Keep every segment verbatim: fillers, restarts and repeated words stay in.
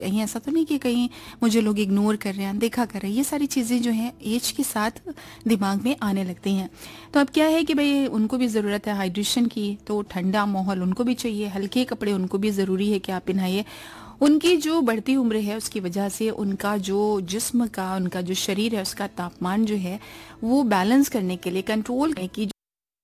कहीं ऐसा तो नहीं कि कहीं मुझे लोग इग्नोर कर रहे हैं, देखा कर रहे हैं। ये सारी चीज़ें जो हैं एज के साथ दिमाग में आने लगती हैं। तो अब क्या है कि भाई उनको भी ज़रूरत है हाइड्रेशन की, तो ठंडा माहौल उनको भी चाहिए, हल्के कपड़े उनको भी ज़रूरी है कि आप पहनाइए। उनकी जो बढ़ती उम्र है उसकी वजह से उनका जो जिस्म का, उनका जो शरीर है उसका तापमान जो है वो बैलेंस करने के लिए, कंट्रोल करने की,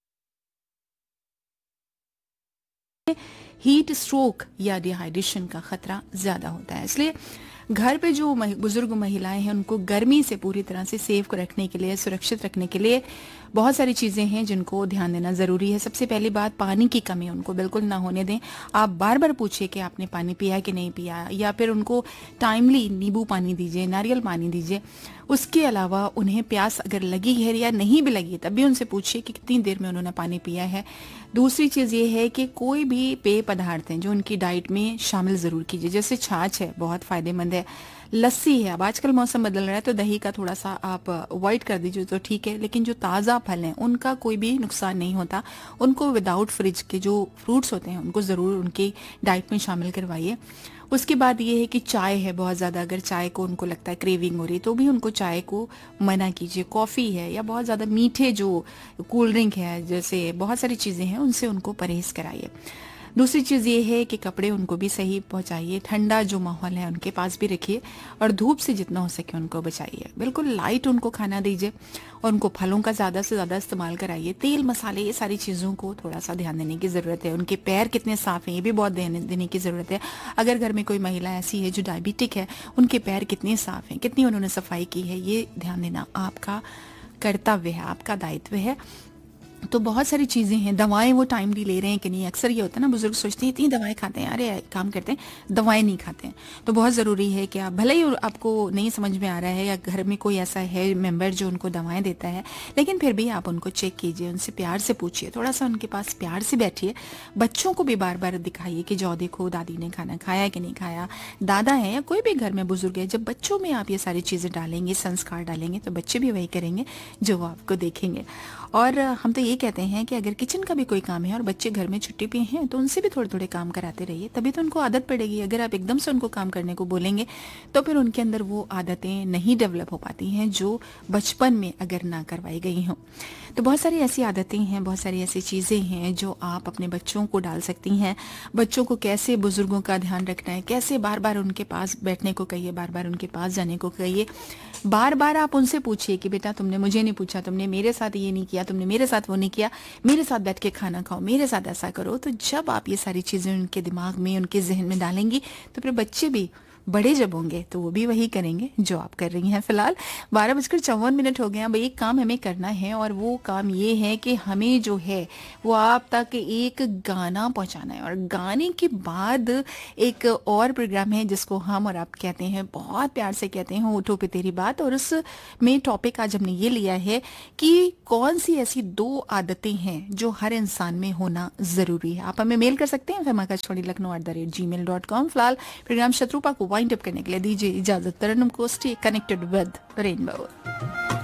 हीट स्ट्रोक या डिहाइड्रेशन का खतरा ज्यादा होता है। इसलिए घर पे जो महि, बुजुर्ग महिलाएं हैं उनको गर्मी से पूरी तरह से सेफ रखने के लिए, सुरक्षित रखने के लिए बहुत सारी चीजें हैं जिनको ध्यान देना जरूरी है। सबसे पहली बात, पानी की कमी उनको बिल्कुल ना होने दें। आप बार बार पूछिए कि आपने पानी पिया कि नहीं पिया, या फिर उनको टाइमली नींबू पानी दीजिए, नारियल पानी दीजिए। उसके अलावा उन्हें प्यास अगर लगी है या नहीं भी लगी तब भी उनसे पूछिए कि कितनी देर में उन्होंने पानी पिया है। दूसरी चीज़ ये है कि कोई भी पेय पदार्थ हैं जो उनकी डाइट में शामिल ज़रूर कीजिए। जैसे छाछ है, बहुत फ़ायदेमंद है, लस्सी है। अब आजकल मौसम बदल रहा है तो दही का थोड़ा सा आप अवॉइड कर दीजिए तो ठीक है, लेकिन जो ताज़ा फल हैं उनका कोई भी नुकसान नहीं होता। उनको विदाउट फ्रिज के जो फ्रूट्स होते हैं उनको ज़रूर उनकी डाइट में शामिल करवाइए। उसके बाद ये है कि चाय है बहुत ज़्यादा, अगर चाय को उनको लगता है क्रेविंग हो रही तो भी उनको चाय को मना कीजिए। कॉफ़ी है या बहुत ज़्यादा मीठे जो कोल्ड ड्रिंक है, जैसे बहुत सारी चीज़ें हैं, उनसे उनको परहेज़ कराइए। दूसरी चीज़ ये है कि कपड़े उनको भी सही पहुंचाइए, ठंडा जो माहौल है उनके पास भी रखिए, और धूप से जितना हो सके उनको बचाइए। बिल्कुल लाइट उनको खाना दीजिए और उनको फलों का ज़्यादा से ज़्यादा इस्तेमाल कराइए। तेल मसाले ये सारी चीज़ों को थोड़ा सा ध्यान देने की ज़रूरत है। उनके पैर कितने साफ़ हैं ये भी बहुत देने देने की ज़रूरत है। अगर घर में कोई महिला ऐसी है जो डायबिटिक है, उनके पैर कितने साफ़ हैं, कितनी उन्होंने सफाई की है, ये ध्यान देना आपका कर्तव्य है, आपका दायित्व है। तो बहुत सारी चीज़ें हैं। दवाएं वो टाइमली ले रहे हैं कि नहीं, अक्सर ये होता है ना, बुजुर्ग सोचते हैं इतनी दवाएं खाते हैं, अरे काम करते हैं दवाएं नहीं खाते हैं। तो बहुत ज़रूरी है कि आप, भले ही आपको नहीं समझ में आ रहा है या घर में कोई ऐसा है मेंबर जो उनको दवाएं देता है, लेकिन फिर भी आप उनको चेक कीजिए, उनसे प्यार से पूछिए, थोड़ा सा उनके पास प्यार से बैठिए। बच्चों को भी बार बार दिखाइए कि जाओ देखो दादी ने खाना खाया कि नहीं खाया। दादा है या कोई भी घर में बुजुर्ग है, जब बच्चों में आप ये सारी चीज़ें डालेंगे, संस्कार डालेंगे, तो बच्चे भी वही करेंगे जो वो आपको देखेंगे। और हम तो ये कहते हैं कि अगर किचन का भी कोई काम है और बच्चे घर में छुट्टी पे हैं तो उनसे भी थोड़े थोड़े काम कराते रहिए, तभी तो उनको आदत पड़ेगी। अगर आप एकदम से उनको काम करने को बोलेंगे तो फिर उनके अंदर वो आदतें नहीं डेवलप हो पाती हैं जो बचपन में अगर ना करवाई गई हों। तो बहुत सारी ऐसी आदतें हैं, बहुत सारी ऐसी चीज़ें हैं जो आप अपने बच्चों को डाल सकती हैं। बच्चों को कैसे बुजुर्गों का ध्यान रखना है, कैसे बार बार उनके पास बैठने को कहिए, बार बार उनके पास जाने को कहिए। बार बार आप उनसे पूछिए कि बेटा तुमने मुझे नहीं पूछा, तुमने मेरे साथ ये नहीं किया, तुमने मेरे साथ वो नहीं किया, मेरे साथ बैठ के खाना खाओ, मेरे साथ ऐसा करो। तो जब आप ये सारी चीज़ें उनके दिमाग में, उनके जहन में डालेंगी तो फिर बच्चे भी बड़े जब होंगे तो वो भी वही करेंगे जो आप कर रही हैं। फिलहाल बारह बजकर चौवन मिनट हो गए। अब एक काम हमें करना है और वो काम ये है कि हमें जो है वो आप तक एक गाना पहुंचाना है, और गाने के बाद एक और प्रोग्राम है जिसको हम और आप कहते हैं, बहुत प्यार से कहते हैं, उठो पे तेरी बात। और उसमें टॉपिक आज हमने ये लिया है कि कौन सी ऐसी दो आदतें हैं जो हर इंसान में होना जरूरी है। आप हमें मेल कर सकते हैं FEMA kachori Lucknow at the rate ji mail dot com. फिलहाल प्रोग्राम शत्रुपा को वाइंड अप करने के लिए दीजिए इजाजत। तरन्नुम को स्टे कनेक्टेड विद रेनबो।